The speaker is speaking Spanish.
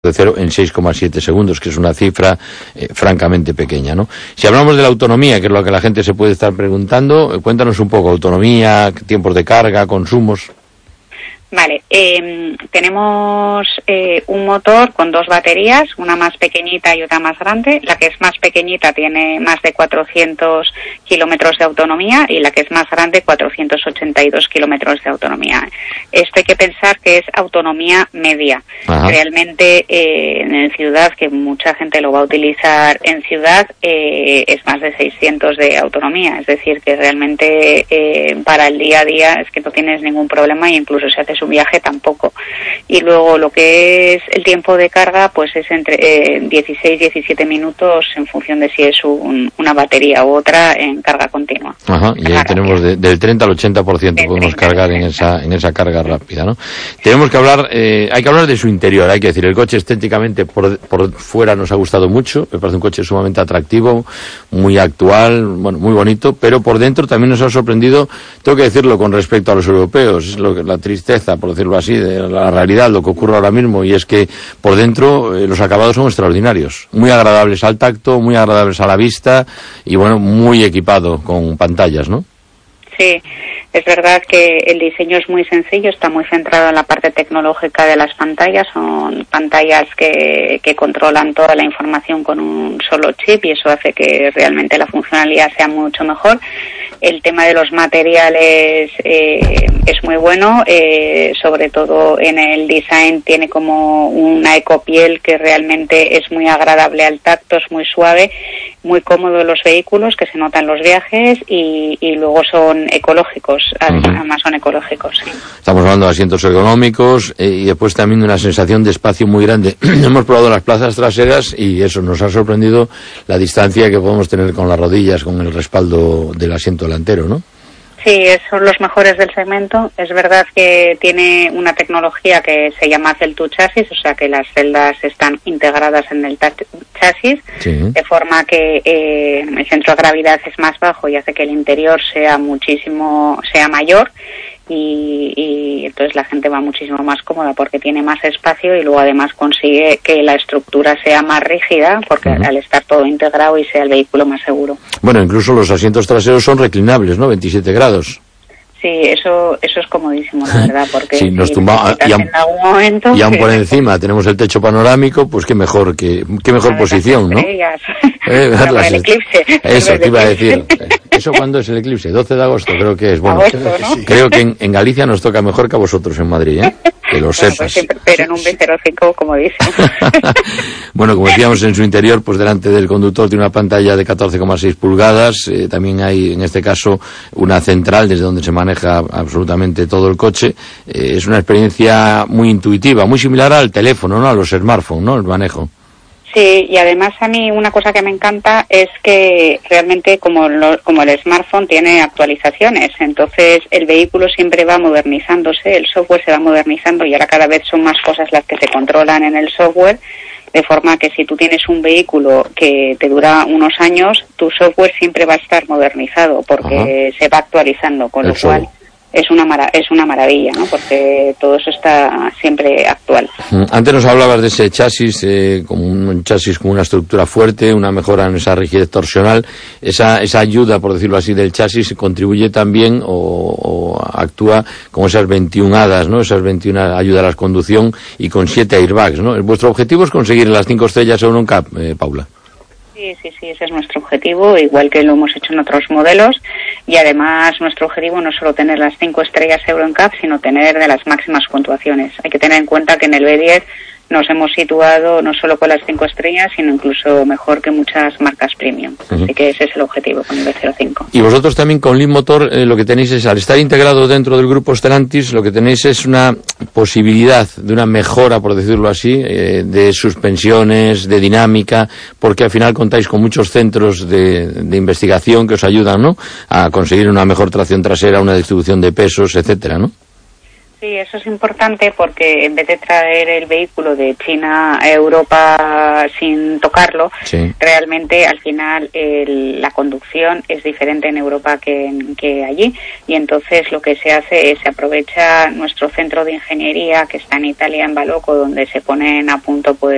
de 0 en 6,7 segundos, que es una cifra francamente pequeña, ¿no? Si hablamos de la autonomía, que es lo que la gente se puede estar preguntando, cuéntanos un poco, autonomía, tiempos de carga, consumos. Vale, tenemos un motor con dos baterías, una más pequeñita y otra más grande. La que es más pequeñita tiene más de 400 kilómetros de autonomía y la que es más grande 482 kilómetros de autonomía. Esto hay que pensar que es autonomía media. Ajá. Realmente en ciudad, que mucha gente lo va a utilizar en ciudad, es más de 600 de autonomía. Es decir, que realmente para el día a día es que no tienes ningún problema y incluso si haces un viaje tampoco. Y luego lo que es el tiempo de carga, pues es entre 16-17 minutos en función de si es una batería u otra en carga continua. Ajá, y ahí tenemos del 30 al 80% podemos cargar en esa carga rápida, ¿no? Tenemos que hablar, hay que hablar de su interior, hay que decir, el coche estéticamente por fuera nos ha gustado mucho, me parece un coche sumamente atractivo, muy actual, bueno, muy bonito, pero por dentro también nos ha sorprendido, tengo que decirlo con respecto a los europeos, es la tristeza, por decirlo así, de la realidad, lo que ocurre ahora mismo, y es que por dentro los acabados son extraordinarios, muy agradables al tacto, muy agradables a la vista y bueno, muy equipado con pantallas, ¿no? Sí, es verdad que el diseño es muy sencillo, está muy centrado en la parte tecnológica de las pantallas, son pantallas que controlan toda la información con un solo chip y eso hace que realmente la funcionalidad sea mucho mejor. El tema de los materiales es muy bueno, sobre todo en el design tiene como una ecopiel que realmente es muy agradable al tacto, es muy suave, muy cómodo en los vehículos, que se nota en los viajes y luego son ecológicos, además son ecológicos, sí. Estamos hablando de asientos ergonómicos y después también de una sensación de espacio muy grande. Hemos probado las plazas traseras y eso nos ha sorprendido la distancia que podemos tener con las rodillas, con el respaldo del asiento delantero, ¿no? Sí, son los mejores del segmento. Es verdad que tiene una tecnología que se llama Cell2 Chassis, o sea que las celdas están integradas en el chasis, sí, de forma que el centro de gravidad es más bajo y hace que el interior sea mayor y entonces la gente va muchísimo más cómoda porque tiene más espacio y luego además consigue que la estructura sea más rígida porque al estar todo integrado y sea el vehículo más seguro. Bueno, incluso los asientos traseros son reclinables, ¿no? 27 grados. Sí, eso es comodísimo, la verdad, porque sí, nos tumbamos en algún momento, y aún por encima tenemos el techo panorámico, pues qué mejor posición, ¿no? Para el eclipse. Eso te iba a decir. ¿Eso cuándo es el eclipse? 12 de agosto creo que es. Bueno, agosto, ¿no? Creo que en Galicia nos toca mejor que a vosotros en Madrid, ¿eh? Que lo sepas. Pues siempre, pero en un B05, como dicen. Bueno, como decíamos, en su interior, pues delante del conductor tiene una pantalla de 14,6 pulgadas. También hay, en este caso, una central desde donde se maneja absolutamente todo el coche. Es una experiencia muy intuitiva, muy similar al teléfono, ¿no? A los smartphones, ¿no? El manejo. Sí, y además a mí una cosa que me encanta es que realmente como el smartphone tiene actualizaciones, entonces el vehículo siempre va modernizándose, el software se va modernizando y ahora cada vez son más cosas las que se controlan en el software, de forma que si tú tienes un vehículo que te dura unos años, tu software siempre va a estar modernizado porque se va actualizando, con lo cual es una maravilla, ¿no? Porque todo eso está siempre actual. Antes nos hablabas de ese chasis, como un chasis con una estructura fuerte, una mejora en esa rigidez torsional. Esa ayuda, por decirlo así, del chasis contribuye también o actúa como esas 21 hadas, ¿no? Esas 21 ayuda a la conducción y con 7 airbags, ¿no? ¿Vuestro objetivo es conseguir las 5 estrellas EuroNCAP, Paula? Sí, ese es nuestro objetivo, igual que lo hemos hecho en otros modelos, y además nuestro objetivo no es solo tener las 5 estrellas EuroNCAP, sino tener de las máximas puntuaciones. Hay que tener en cuenta que en el B10 nos hemos situado no solo con las 5 estrellas, sino incluso mejor que muchas marcas premium. Así que ese es el objetivo con el B05. Y vosotros también con Leapmotor lo que tenéis es, al estar integrado dentro del grupo Stellantis, lo que tenéis es una posibilidad de una mejora, por decirlo así, de suspensiones, de dinámica, porque al final contáis con muchos centros de investigación que os ayudan, ¿no?, a conseguir una mejor tracción trasera, una distribución de pesos, etcétera, ¿no? Sí, eso es importante porque en vez de traer el vehículo de China a Europa sin tocarlo, realmente al final la conducción es diferente en Europa que allí, y entonces lo que se hace es se aprovecha nuestro centro de ingeniería que está en Italia, en Baloco, donde se ponen a punto pues